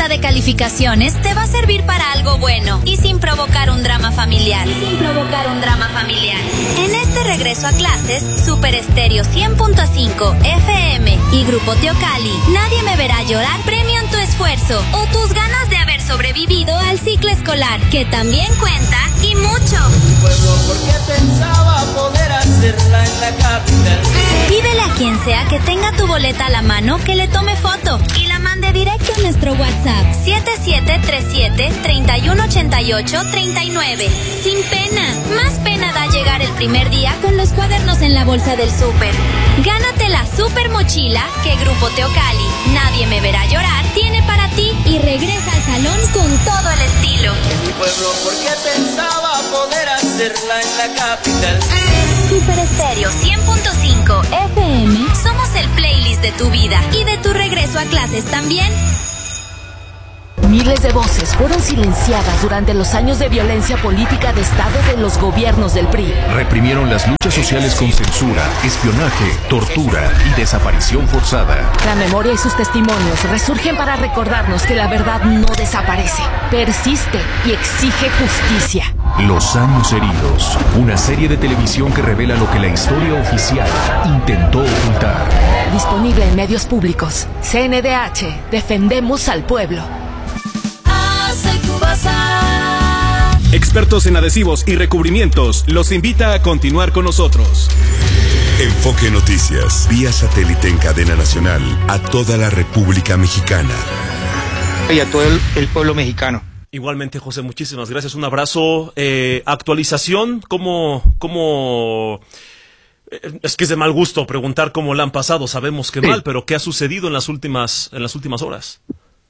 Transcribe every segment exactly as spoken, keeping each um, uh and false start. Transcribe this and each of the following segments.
falta de calificaciones te va a servir para algo bueno y sin provocar un drama familiar. Y sin provocar un drama familiar. En este regreso a clases, Super Estéreo cien punto cinco F M y Grupo Teocalli, Nadie me verá llorar, premian tu esfuerzo o tus ganas de haber sobrevivido al ciclo escolar, que también cuenta y mucho. Pueblo, porque pensaba poder hacerla en la capital. Pídele a quien sea que tenga tu boleta a la mano que le tome foto y la mande directo a nuestro WhatsApp siete siete tres siete, tres uno ocho ocho, tres nueve. Sin pena, más pena da llegar el primer día con los cuadernos en la bolsa del súper. Gánate la super mochila que Grupo Teocalli, Nadie me verá llorar, tiene para ti y regresa al salón con todo el estilo. Mi pueblo, porque pensaba poder hacerla en la capital. Super Estéreo cien punto cinco F M, somos el playlist de tu vida y de tu regreso a clases también. Miles de voces fueron silenciadas durante los años de violencia política de Estado de los gobiernos del P R I. Reprimieron las luchas sociales con censura, espionaje, tortura y desaparición forzada. La memoria y sus testimonios resurgen para recordarnos que la verdad no desaparece, persiste y exige justicia. Los años heridos, una serie de televisión que revela lo que la historia oficial intentó ocultar. Disponible en medios públicos. C N D H, defendemos al pueblo. Expertos en adhesivos y recubrimientos los invita a continuar con nosotros. Enfoque Noticias, vía satélite en cadena nacional a toda la República Mexicana. Y a todo el, el pueblo mexicano. Igualmente, José, muchísimas gracias. Un abrazo. Eh, actualización, ¿cómo, cómo... Es que es de mal gusto preguntar cómo la han pasado. Sabemos que sí. Mal, pero ¿qué ha sucedido en las últimas, en las últimas horas?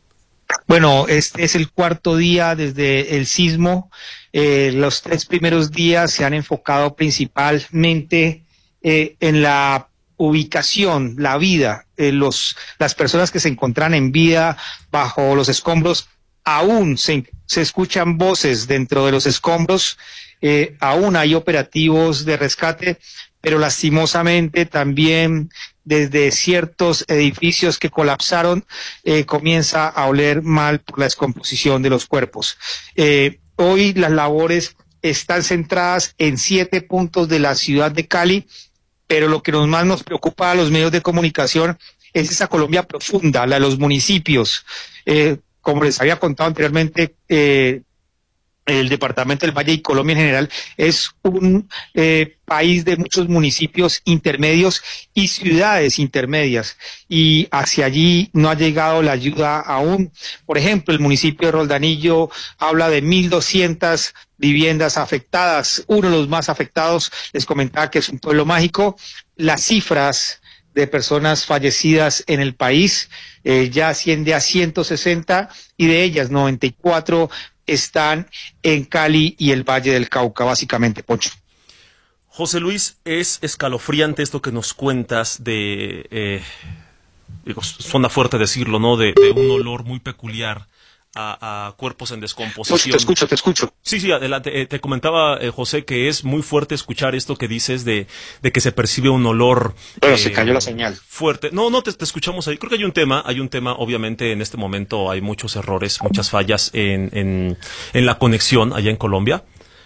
Bueno, este es el cuarto día desde el sismo. Eh, los tres primeros días se han enfocado principalmente eh, en la ubicación, la vida, eh, los, las personas que se encuentran en vida bajo los escombros. Aún se, se escuchan voces dentro de los escombros, eh, aún hay operativos de rescate, pero lastimosamente también desde ciertos edificios que colapsaron eh, comienza a oler mal por la descomposición de los cuerpos. Eh, hoy las labores están centradas en siete puntos de la ciudad de Cali, pero lo que nos más nos preocupa a los medios de comunicación es esa Colombia profunda, la de los municipios. Eh, como les había contado anteriormente, eh, el departamento del Valle y Colombia en general es un eh, país de muchos municipios intermedios y ciudades intermedias, y hacia allí no ha llegado la ayuda aún. Por ejemplo, el municipio de Roldanillo habla de mil doscientas viviendas afectadas, uno de los más afectados. Les comentaba que es un pueblo mágico. Las cifras de personas fallecidas en el país eh, ya asciende a ciento sesenta, y de ellas noventa y cuatro están en Cali y el Valle del Cauca, básicamente, Pocho. José Luis, es escalofriante esto que nos cuentas de, eh, digo, suena fuerte decirlo, ¿no? De, de un olor muy peculiar a, a cuerpos en descomposición. Pues te escucho, te escucho. Sí, sí, adelante. Eh, te comentaba, eh, José, que es muy fuerte escuchar esto que dices de, de que se percibe un olor... Pero eh, se cayó la señal. Fuerte. No, no, te, te escuchamos ahí. Creo que hay un tema, hay un tema, obviamente, en este momento hay muchos errores, muchas fallas en, en, en la conexión allá en Colombia.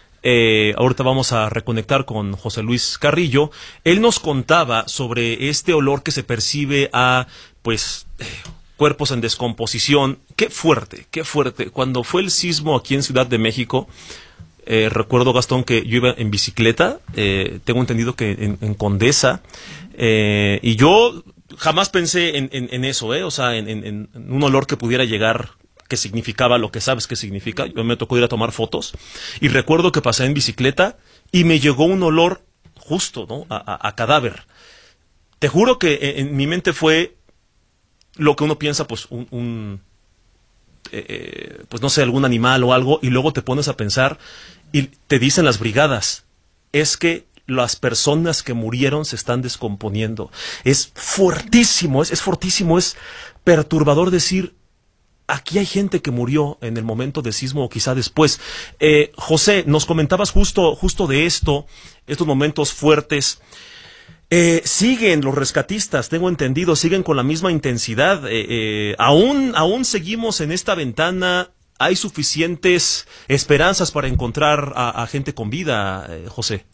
Eh, ahorita vamos a reconectar con José Luis Carrillo. Él nos contaba sobre este olor que se percibe a, pues... Eh, cuerpos en descomposición. Qué fuerte, qué fuerte. Cuando fue el sismo aquí en Ciudad de México, eh, recuerdo, Gastón, que yo iba en bicicleta, eh, tengo entendido que en, en Condesa, eh, y yo jamás pensé en, en, en eso, eh, o sea, en, en, en un olor que pudiera llegar, que significaba lo que sabes que significa. Yo me tocó ir a tomar fotos, y recuerdo que pasé en bicicleta, y me llegó un olor justo, ¿no?, a, a, a cadáver. Te juro que en, en mi mente fue lo que uno piensa, pues, un, un eh, pues no sé, algún animal o algo, y luego te pones a pensar y te dicen las brigadas, es que las personas que murieron se están descomponiendo. Es fuertísimo, es, es fortísimo, es perturbador decir, aquí hay gente que murió en el momento del sismo o quizá después. Eh, José, nos comentabas justo, justo de esto, estos momentos fuertes. Eh, siguen los rescatistas, tengo entendido, siguen con la misma intensidad. Eh, eh, aún, aún seguimos en esta ventana. ¿Hay suficientes esperanzas para encontrar a, a gente con vida, eh, José?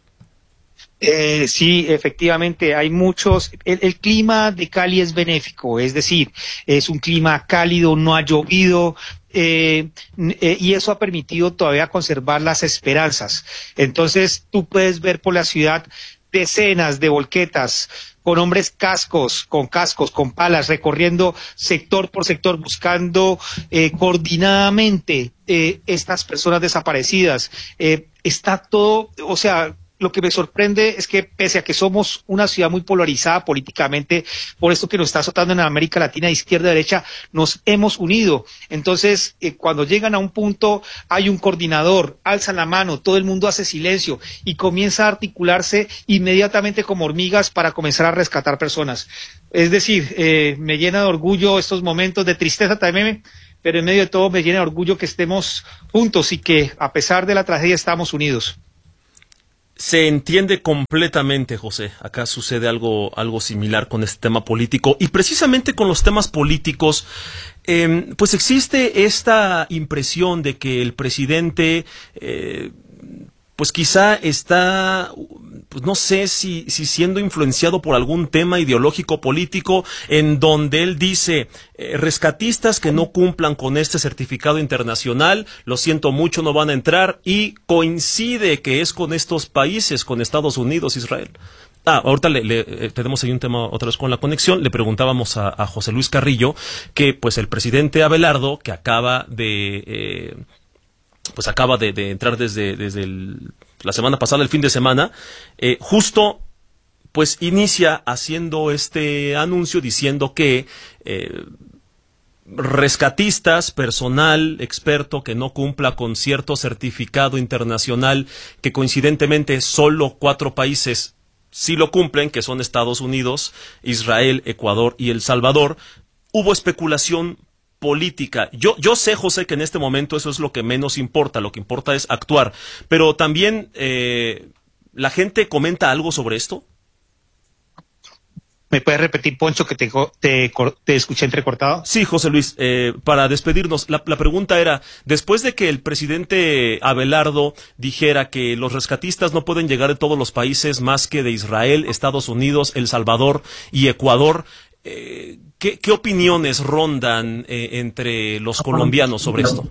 Eh, sí, efectivamente, hay muchos. El, el clima de Cali es benéfico, es decir, es un clima cálido, no ha llovido, eh, eh, y eso ha permitido todavía conservar las esperanzas. Entonces, tú puedes ver por la ciudad decenas de volquetas con hombres cascos, con cascos, con palas, recorriendo sector por sector, buscando eh, coordinadamente eh, estas personas desaparecidas. Eh, está todo, o sea, lo que me sorprende es que pese a que somos una ciudad muy polarizada políticamente, por esto que nos está azotando en América Latina, izquierda, derecha, nos hemos unido. Entonces, eh, cuando llegan a un punto, hay un coordinador, alzan la mano, todo el mundo hace silencio y comienza a articularse inmediatamente como hormigas para comenzar a rescatar personas. Es decir, eh, me llena de orgullo estos momentos, de tristeza también, pero en medio de todo me llena de orgullo que estemos juntos y que a pesar de la tragedia estamos unidos. Se entiende completamente, José. Acá sucede algo, algo similar con este tema político. Y precisamente con los temas políticos, eh, pues existe esta impresión de que el presidente, eh, pues quizá está, pues no sé si, si siendo influenciado por algún tema ideológico político en donde él dice, eh, rescatistas que no cumplan con este certificado internacional, lo siento mucho, no van a entrar, y coincide que es con estos países, con Estados Unidos, Israel. Ah, ahorita le, le, eh, tenemos ahí un tema otra vez con la conexión. Le preguntábamos a, a José Luis Carrillo que pues el presidente Abelardo, que acaba de... Eh, pues acaba de, de entrar desde, desde el, la semana pasada, el fin de semana, eh, justo pues inicia haciendo este anuncio diciendo que eh, rescatistas, personal experto que no cumpla con cierto certificado internacional, que coincidentemente solo cuatro países sí lo cumplen, que son Estados Unidos, Israel, Ecuador y El Salvador, hubo especulación política. Yo, yo sé, José, que en este momento eso es lo que menos importa, lo que importa es actuar, pero también eh, ¿la gente comenta algo sobre esto? ¿Me puedes repetir, Poncho, que te, te, te escuché entrecortado? Sí, José Luis, eh, para despedirnos, la, la pregunta era, después de que el presidente Abelardo dijera que los rescatistas no pueden llegar de todos los países más que de Israel, Estados Unidos, El Salvador y Ecuador, eh, ¿Qué, ¿Qué opiniones rondan eh, entre los colombianos sobre esto?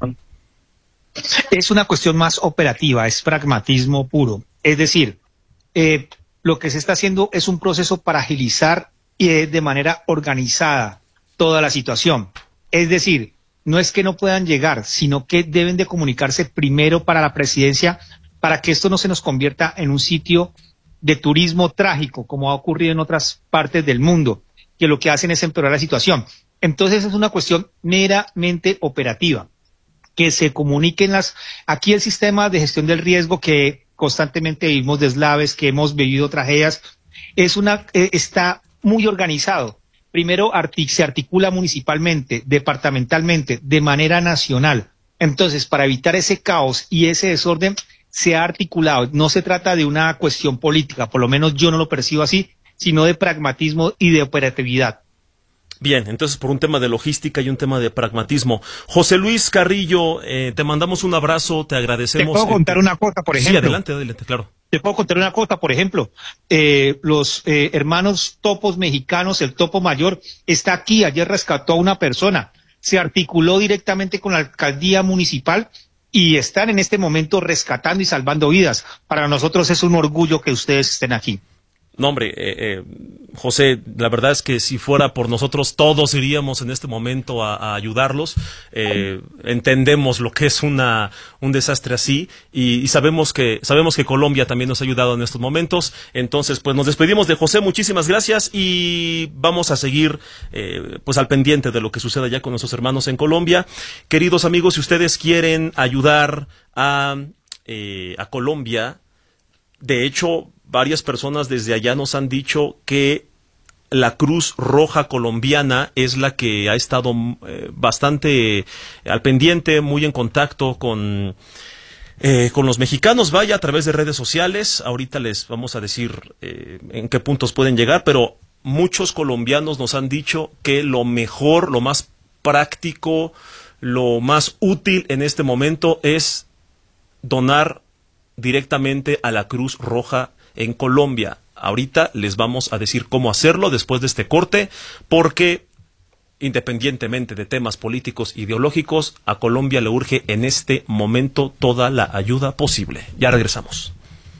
Es una cuestión más operativa, es pragmatismo puro. Es decir, eh, lo que se está haciendo es un proceso para agilizar eh, de manera organizada toda la situación. Es decir, no es que no puedan llegar, sino que deben de comunicarse primero para la presidencia para que esto no se nos convierta en un sitio de turismo trágico, como ha ocurrido en otras partes del mundo, que lo que hacen es empeorar la situación. Entonces es una cuestión meramente operativa, que se comuniquen las... Aquí el sistema de gestión del riesgo que constantemente vivimos deslaves, que hemos vivido tragedias, es una, eh, está muy organizado. Primero artic- se articula municipalmente, departamentalmente, de manera nacional. Entonces, para evitar ese caos y ese desorden, se ha articulado. No se trata de una cuestión política, por lo menos yo no lo percibo así, sino de pragmatismo y de operatividad. Bien, entonces por un tema de logística y un tema de pragmatismo. José Luis Carrillo, eh, te mandamos un abrazo, te agradecemos. ¿Te puedo contar eh, una cosa, por ejemplo? Sí, adelante, adelante, claro. Te puedo contar una cosa, por ejemplo, eh, los eh, hermanos topos mexicanos, el Topo Mayor, está aquí, ayer rescató a una persona, se articuló directamente con la alcaldía municipal y están en este momento rescatando y salvando vidas. Para nosotros es un orgullo que ustedes estén aquí. No, hombre, eh, eh, José, la verdad es que si fuera por nosotros, todos iríamos en este momento a, a ayudarlos. Eh, entendemos lo que es una un desastre así y, y sabemos que sabemos que Colombia también nos ha ayudado en estos momentos. Entonces, pues nos despedimos de José, muchísimas gracias y vamos a seguir eh, pues al pendiente de lo que suceda ya con nuestros hermanos en Colombia. Queridos amigos, si ustedes quieren ayudar a, eh, a Colombia, de hecho, varias personas desde allá nos han dicho que la Cruz Roja Colombiana es la que ha estado eh, bastante al pendiente, muy en contacto con Eh, con los mexicanos, vaya a través de redes sociales. Ahorita les vamos a decir eh, en qué puntos pueden llegar, pero muchos colombianos nos han dicho que lo mejor, lo más práctico, lo más útil en este momento es donar directamente a la Cruz Roja en Colombia. Ahorita les vamos a decir cómo hacerlo después de este corte, porque independientemente de temas políticos ideológicos, a Colombia le urge en este momento toda la ayuda posible. Ya regresamos.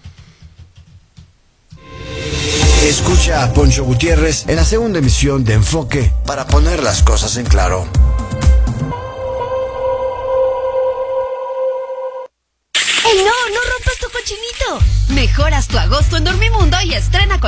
Escucha a Poncho Gutiérrez en la segunda emisión de Enfoque para poner las cosas en claro. ¡Ey, no! ¡No rompas tu cochinito! Mejoras tu agosto en Dormimundo y estrena con